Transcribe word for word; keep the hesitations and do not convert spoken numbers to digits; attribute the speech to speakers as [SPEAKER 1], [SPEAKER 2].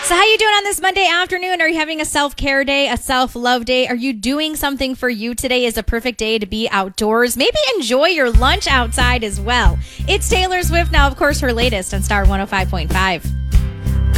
[SPEAKER 1] So how you doing on this Monday afternoon? Are you having a self-care day, a self-love day? Are you doing something for you? Today is a perfect day to be outdoors. Maybe enjoy your lunch outside as well. It's Taylor Swift now, of course, her latest on Star one oh five point five.